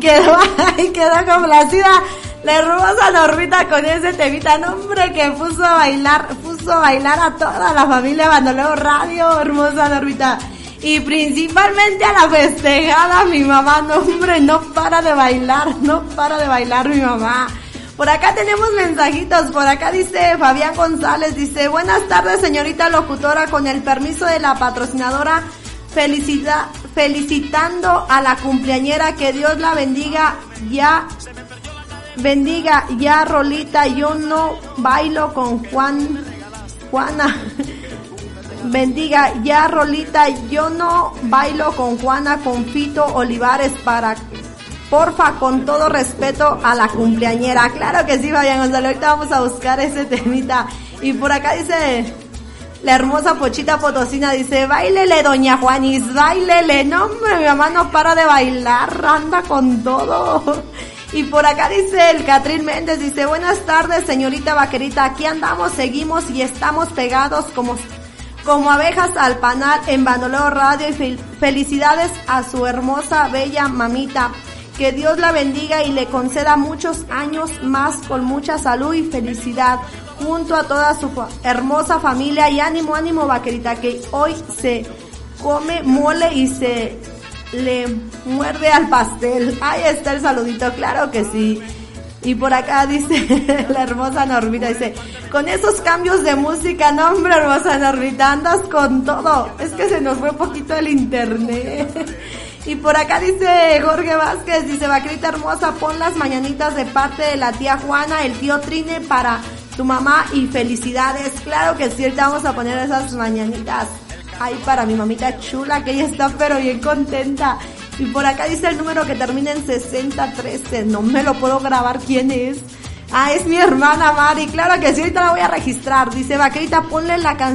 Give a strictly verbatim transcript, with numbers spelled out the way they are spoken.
quedó, ahí quedó complacida la hermosa Normita con ese temita, no hombre, que puso a bailar, puso a bailar a toda la familia Bandolero Radio, hermosa Normita. Y principalmente a la festejada, mi mamá, no hombre, no para de bailar, no para de bailar mi mamá. Por acá tenemos mensajitos, por acá dice Fabián González, dice, buenas tardes señorita locutora, con el permiso de la patrocinadora, felicita, felicitando a la cumpleañera, que Dios la bendiga, ya, bendiga, ya Rolita, yo no bailo con Juan, Juana, bendiga, ya Rolita, yo no bailo con Juana, con Fito Olivares, para... Porfa, con todo respeto a la cumpleañera. Claro que sí, Fabián Gonzalo, ahorita vamos a buscar ese temita. Y por acá dice la hermosa Pochita Potosina, dice, báilele doña Juanis, báilele. No hombre, mi mamá no para de bailar, anda con todo. Y por acá dice el Catrín Méndez, dice, buenas tardes señorita vaquerita, aquí andamos, seguimos y estamos pegados como... como abejas al panal en Bandolero Radio, y fel- felicidades a su hermosa, bella mamita. Que Dios la bendiga y le conceda muchos años más con mucha salud y felicidad, junto a toda su fa- hermosa familia. Y ánimo, ánimo vaquerita, que hoy se come mole y se le muerde al pastel. Ahí está el saludito, claro que sí. Y por acá dice la hermosa Normita, dice, con esos cambios de música, no hombre, hermosa Normita, andas con todo. Es que se nos fue un poquito el internet. Y por acá dice Jorge Vázquez, dice, vaquerita hermosa, pon las mañanitas de parte de la tía Juana, el tío Trine, para tu mamá y felicidades. Claro que sí, ahorita vamos a poner esas mañanitas ahí para mi mamita chula, que ella está pero bien contenta. Y por acá dice el número que termina en sesenta trece, no me lo puedo grabar, ¿quién es? Ah, es mi hermana Mari, claro que sí, ahorita la voy a registrar. Dice, vaquerita, ponle la canción